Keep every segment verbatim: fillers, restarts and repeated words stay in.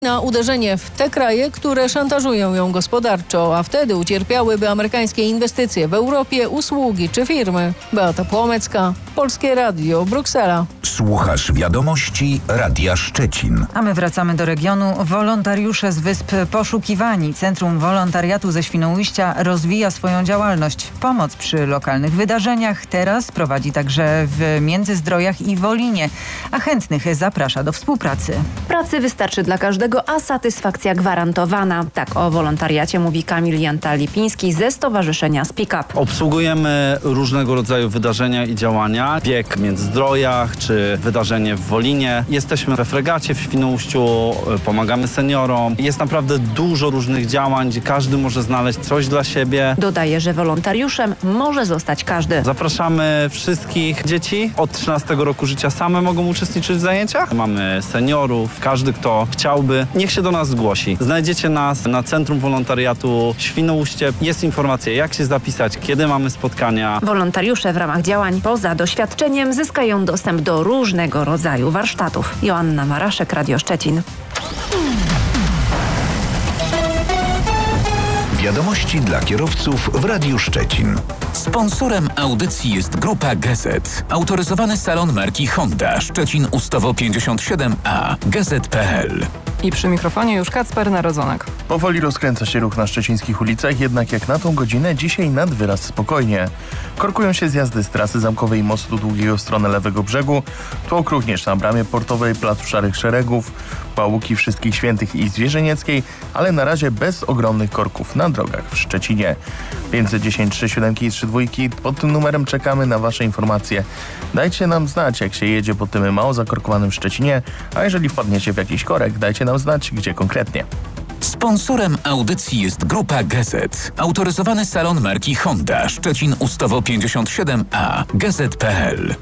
na uderzenie w te kraje, które szantażują ją gospodarczo, a wtedy ucierpiałyby amerykańskie inwestycje w Europie, usługi czy firmy. Beata Płomecka, Polskie Radio, Bruksela. Słuchasz wiadomości Radia Szczecin. A my wracamy do regionu. Wolontariusze z Wysp Poszukiwani. Centrum Wolontariatu ze Świnoujścia rozwija swoją działalność. Pomoc przy lokalnych wydarzeniach teraz prowadzi także w Międzyzdrojach i Wolinie, a chętnych zaprasza do współpracy. Pracy wystarczy dla każdego, a satysfakcja gwarantowana. Tak o wolontariacie mówi Kamil Janta-Lipiński ze Stowarzyszenia Speak Up. Obsługujemy różnego rodzaju wydarzenia i działania. Bieg w Międzyzdrojach czy wydarzenie w Wolinie. Jesteśmy we fregacie w Świnoujściu, pomagamy seniorom. Jest naprawdę dużo różnych działań, gdzie każdy może znaleźć coś dla siebie. Dodaje, że wolontariuszem może zostać każdy. Zapraszamy wszystkich dzieci od trzynastego roku życia, same mogą uczestniczyć w zajęciach. Mamy seniorów, każdy kto chciałby, niech się do nas zgłosi. Znajdziecie nas na Centrum Wolontariatu Świnoujście. Jest informacja, jak się zapisać, kiedy mamy spotkania. Wolontariusze w ramach działań poza doświadczeniem zyskają dostęp do różnego rodzaju warsztatów. Joanna Maraszek, Radio Szczecin. Wiadomości dla kierowców w Radiu Szczecin. Sponsorem audycji jest Grupa Gazet. Autoryzowany salon marki Honda Szczecin Ustawo pięćdziesiąt siedem A. Gazet kropka p l. I przy mikrofonie już Kacper Narodzonek. Powoli rozkręca się ruch na szczecińskich ulicach, jednak jak na tą godzinę dzisiaj nad wyraz spokojnie. Korkują się zjazdy z trasy zamkowej mostu długiego w stronę lewego brzegu, tłok również na bramie portowej, placu Szarych Szeregów, Pałuki Wszystkich Świętych i Zwierzenieckiej, ale na razie bez ogromnych korków na drogach w Szczecinie. pięćset dziesięć trzy siódemki i trzy dwójki. Pod tym numerem czekamy na Wasze informacje. Dajcie nam znać, jak się jedzie po tym mało zakorkowanym Szczecinie, a jeżeli wpadniecie w jakiś korek, dajcie nam znać, gdzie konkretnie. Sponsorem audycji jest Grupa Gazet. Autoryzowany salon marki Honda Szczecin Ustawo pięćdziesiąt siedem A. Gazet kropka p l.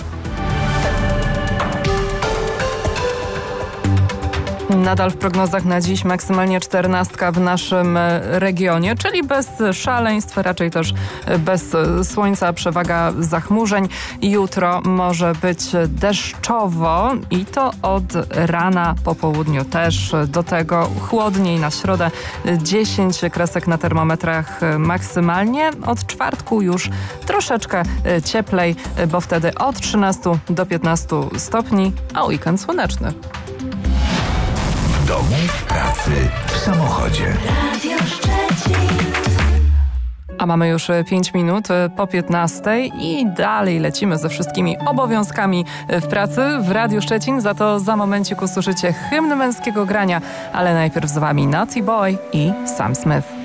Nadal w prognozach na dziś maksymalnie czternastka w naszym regionie, czyli bez szaleństw, raczej też bez słońca, przewaga zachmurzeń. Jutro może być deszczowo i to od rana, po południu też. Do tego chłodniej na środę, dziesięć kresek na termometrach maksymalnie. Od czwartku już troszeczkę cieplej, bo wtedy od trzynastu do piętnastu stopni, a weekend słoneczny. W domu, w pracy, w samochodzie. Radio Szczecin. A mamy już pięć minut po piętnastej i dalej lecimy ze wszystkimi obowiązkami w pracy w Radiu Szczecin. Za to za momencik usłyszycie hymn męskiego grania, ale najpierw z wami Naughty Boy i Sam Smith.